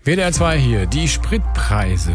WDR 2 hier. Die Spritpreise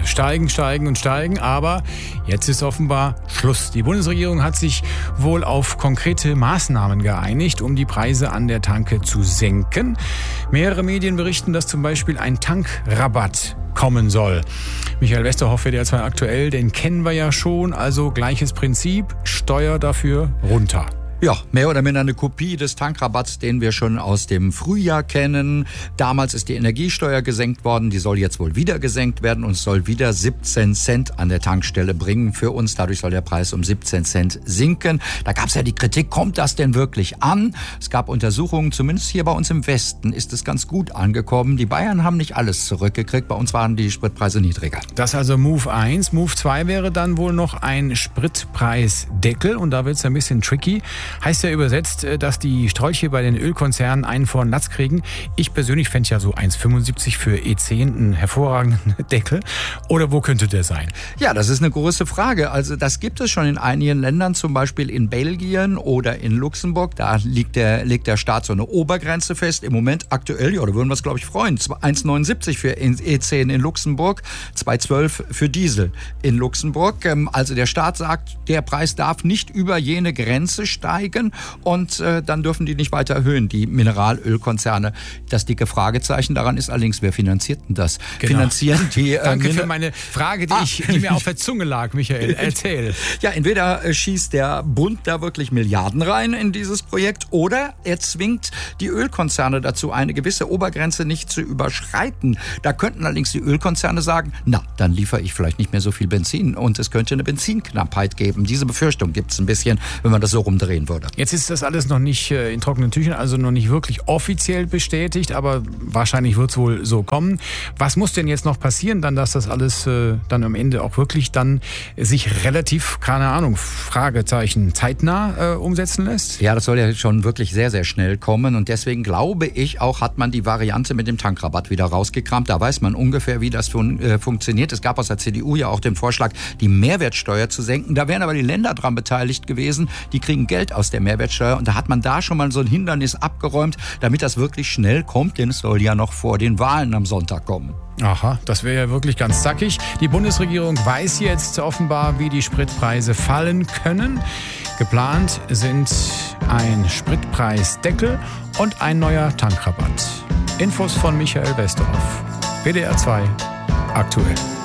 steigen, aber jetzt ist offenbar Schluss. Die Bundesregierung hat sich wohl auf konkrete Maßnahmen geeinigt, um die Preise an der Tanke zu senken. Mehrere Medien berichten, dass zum Beispiel ein Tankrabatt kommen soll. Michael Westerhoff, WDR 2 aktuell, den kennen wir ja schon, also gleiches Prinzip, Steuer dafür runter. Ja, mehr oder minder eine Kopie des Tankrabatts, den wir schon aus dem Frühjahr kennen. Damals ist die Energiesteuer gesenkt worden, die soll jetzt wohl wieder gesenkt werden und soll wieder 17 Cent an der Tankstelle bringen für uns. Dadurch soll der Preis um 17 Cent sinken. Da gab es ja die Kritik, kommt das denn wirklich an? Es gab Untersuchungen, zumindest hier bei uns im Westen ist es ganz gut angekommen. Die Bayern haben nicht alles zurückgekriegt, bei uns waren die Spritpreise niedriger. Das ist also Move 1. Move 2 wäre dann wohl noch ein Spritpreisdeckel und da wird es ein bisschen tricky. Heißt ja übersetzt, dass die Strolche bei den Ölkonzernen einen vor den Latz kriegen. Ich persönlich fände ja so 1,75 für E10 einen hervorragenden Deckel. Oder wo könnte der sein? Ja, das ist eine große Frage. Also das gibt es schon in einigen Ländern, zum Beispiel in Belgien oder in Luxemburg. Da legt der Staat so eine Obergrenze fest. Im Moment aktuell, ja, da würden wir uns, glaube ich, freuen. 1,79 für E10 in Luxemburg, 2,12 für Diesel in Luxemburg. Also der Staat sagt, der Preis darf nicht über jene Grenze steigen. Und dann dürfen die nicht weiter erhöhen, die Mineralölkonzerne. Das dicke Fragezeichen daran ist allerdings, wer finanziert denn das? Genau. Finanzieren die... Danke für meine Frage, die mir auf der Zunge lag, Michael. Erzähl. Ja, entweder schießt der Bund da wirklich Milliarden rein in dieses Projekt oder er zwingt die Ölkonzerne dazu, eine gewisse Obergrenze nicht zu überschreiten. Da könnten allerdings die Ölkonzerne sagen, na, dann liefere ich vielleicht nicht mehr so viel Benzin und es könnte eine Benzinknappheit geben. Diese Befürchtung gibt es ein bisschen, wenn man das so rumdrehen würde. Jetzt ist das alles noch nicht in trockenen Tüchern, also noch nicht wirklich offiziell bestätigt, aber wahrscheinlich wird es wohl so kommen. Was muss denn jetzt noch passieren, dann, dass das alles dann am Ende auch wirklich dann sich relativ, keine Ahnung, Fragezeichen, zeitnah umsetzen lässt? Ja, das soll ja schon wirklich sehr, sehr schnell kommen und deswegen glaube ich auch, hat man die Variante mit dem Tankrabatt wieder rausgekramt. Da weiß man ungefähr, wie das funktioniert. Es gab aus der CDU ja auch den Vorschlag, die Mehrwertsteuer zu senken. Da wären aber die Länder dran beteiligt gewesen. Die kriegen Geld aus der Mehrwertsteuer und da hat man da schon mal so ein Hindernis abgeräumt, damit das wirklich schnell kommt, denn es soll ja noch vor den Wahlen am Sonntag kommen. Aha, das wäre ja wirklich ganz zackig. Die Bundesregierung weiß jetzt offenbar, wie die Spritpreise fallen können. Geplant sind ein Spritpreisdeckel und ein neuer Tankrabatt. Infos von Michael Westerhoff. WDR 2 aktuell.